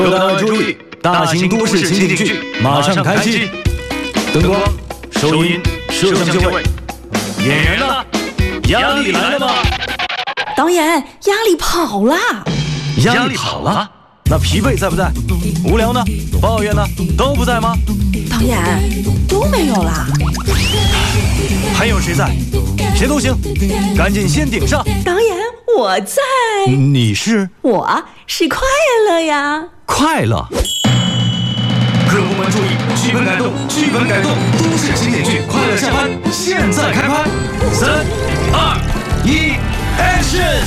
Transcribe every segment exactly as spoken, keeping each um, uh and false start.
各位注意，大型都市情景剧马上开机，灯光、收音、摄像就位，演员呢？压力来了吗？ 导演，压力跑了。 压力跑了？那疲惫在不在？无聊呢？抱怨呢？都不在吗？ 导演，都没有啦。 还有谁在？谁都行，赶紧先顶上。 导演，我在。 你是？ 我是快乐呀。 快乐。各部门注意，剧本改动，剧本改动，都市情景剧《快乐下班》现在开拍，三、二、一 ，Action！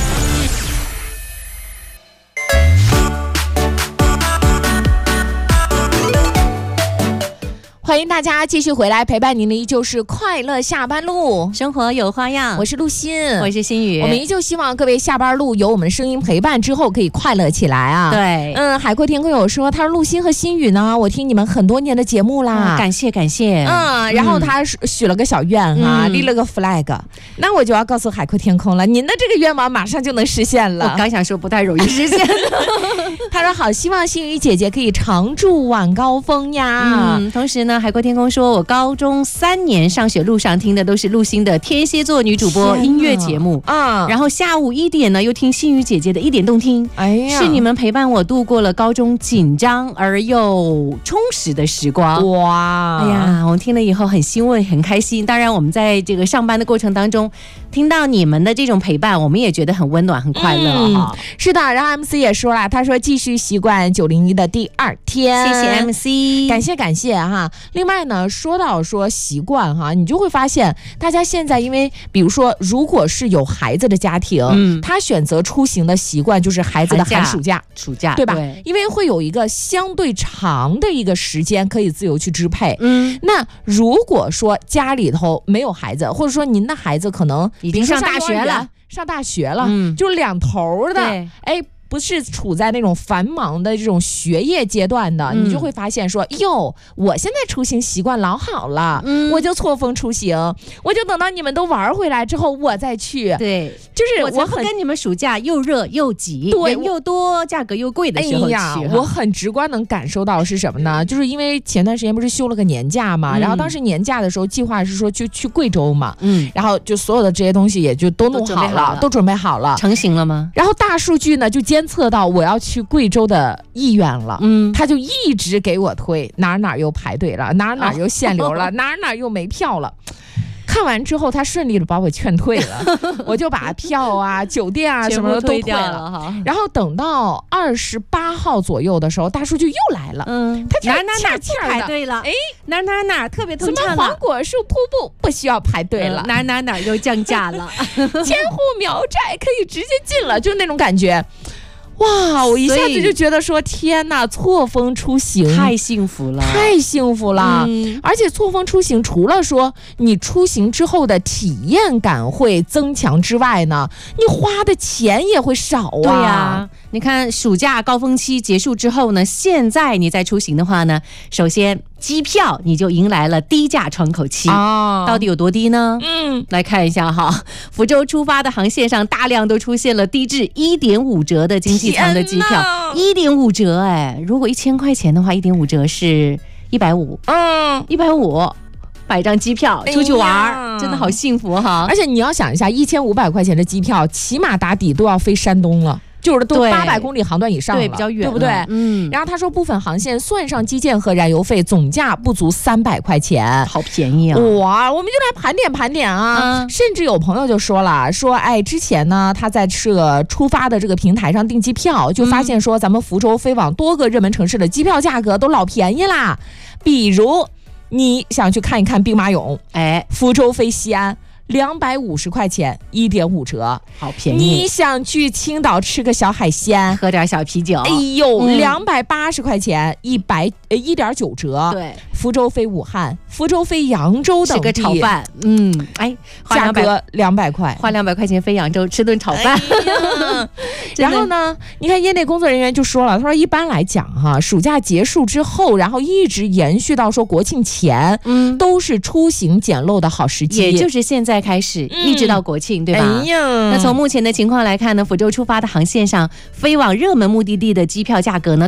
欢迎大家继续回来，陪伴您的依旧是快乐下班路， 生活有花样。 我是陆欣， 我是心雨。 我们依旧希望各位下班路有我们的声音陪伴之后可以快乐起来啊。 对， 嗯，海阔天空有说，他说陆欣和心雨呢，我听你们很多年的节目啦， 哦、感谢感谢。 嗯，然后他许了个小愿啊，嗯、立了个 flag， 那我就要告诉海阔天空了，您的这个愿望马上就能实现了。 我刚想说不太容易实现。 他说好，希望心雨姐姐可以常驻晚高峰呀。 嗯，同时呢，海阔天空说，我高中三年上学路上听的都是陆欣的天蝎座女主播音乐节目啊，然后下午一点呢又听心雨姐姐的一点动听，哎呀，是你们陪伴我度过了高中紧张而又充实的时光。哇，哎呀，我们听了以后很欣慰很开心。当然我们在这个上班的过程当中听到你们的这种陪伴，我们也觉得很温暖很快乐、嗯、 是的。然后 M C 也说了，他说继续习惯九零一的第二天， 谢谢 M C， 感谢感谢哈。另外呢，说到说习惯哈，你就会发现大家现在因为比如说如果是有孩子的家庭、嗯、他选择出行的习惯就是孩子的寒暑假暑假对吧？对，因为会有一个相对长的一个时间可以自由去支配。 嗯， 那如果说家里头没有孩子，或者说您的孩子可能已经上大学了上大学了、嗯、就两头的，哎，不是处在那种繁忙的这种学业阶段的、嗯、你就会发现说哟，我现在出行习惯老好了、嗯、我就错峰出行，我就等到你们都玩回来之后我再去。 对， 就是我才不跟你们暑假又热又挤，对，人又多价格又贵的时候去、哎呀， 我很直观能感受到是什么呢？就是因为前段时间不是休了个年假嘛、嗯、然后当时年假的时候计划是说就去贵州嘛，嗯，然后就所有的这些东西也就都弄好了，都准备好了， 成型了吗？ 然后大数据呢就监测到我要去贵州的意愿了，嗯，他就一直给我推哪哪又排队了，哪哪又限流了，哪哪又没票了。看完之后他顺利的把我劝退了，我就把票啊酒店啊什么的都退了。然后等到二十八号左右的时候大数据又来了，嗯，他哪哪哪不排队了，哎，哪哪哪特别通畅了， 什么黄果树瀑布不需要排队了、 嗯、哪哪哪又降价了， 千户苗寨可以直接进了，就是那种感觉。哇，我一下子就觉得说天哪，错峰出行太幸福了， 太幸福了、嗯、而且错峰出行除了说你出行之后的体验感会增强之外呢，你花的钱也会少啊。 对啊，你看暑假高峰期结束之后呢，现在你再出行的话呢，首先机票你就迎来了低价窗口期、哦、到底有多低呢？嗯，来看一下哈，福州出发的航线上大量都出现了低至 一点五 折的经济舱的机票， 一点五 折，哎，如果一千块钱的话 一点五 折是一百五十，嗯，一百五十买张机票出去玩、哎、真的好幸福哈。 而且你要想一下，一千五百块钱的机票起码打底都要飞山东了，就是都八百公里航段以上了， 对，比较远， 对不对？嗯。然后他说，部分航线算上机建和燃油费，总价不足三百块钱， 好便宜啊！ 哇，我们就来盘点盘点啊！嗯、甚至有朋友就说了，说哎，之前呢，他在这个出发的这个平台上订机票，就发现说咱们福州飞往多个热门城市的机票价格都老便宜啦。比如你想去看一看兵马俑，哎，福州飞西安。两百五十块钱，一点五折， 好便宜。 你想去青岛吃个小海鲜， 喝点小啤酒， 哎呦，两百八十块钱，一百呃一点九折。 对， 福州飞武汉，福州飞扬州等地， 吃个炒饭，嗯，哎， 价格两百块， 花两百块钱飞扬州吃顿炒饭。 哎、然后呢，你看业内工作人员就说了，他说一般来讲哈，暑假结束之后，然后一直延续到说国庆前，嗯，都是出行捡漏的好时机， 也就是现在开始、嗯、一直到国庆，对吧？ 哎呀， 那从目前的情况来看呢，福州出发的航线上飞往热门目的地的机票价格呢都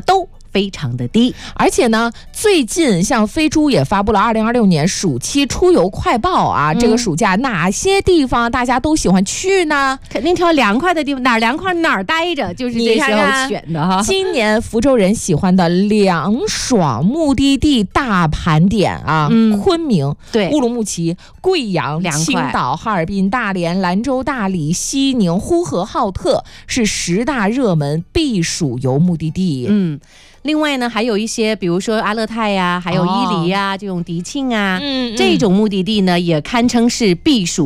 非常的低。 而且呢，最近像飞猪也发布了二零二六年暑期出游快报啊，嗯、这个暑假哪些地方大家都喜欢去呢？ 肯定挑凉快的地方，哪儿凉快哪儿待着，就是这时候选的哈。 今年福州人喜欢的凉爽目的地大盘点啊，嗯、昆明、 对乌鲁木齐、贵阳、青岛、哈尔滨、大连、兰州、大理、西宁、呼和浩特是十大热门避暑游目的地。 嗯。另外呢，还有一些，比如说阿勒泰呀、啊，还有伊犁呀、啊，这种迪庆啊，嗯嗯这种目的地呢，也堪称是避暑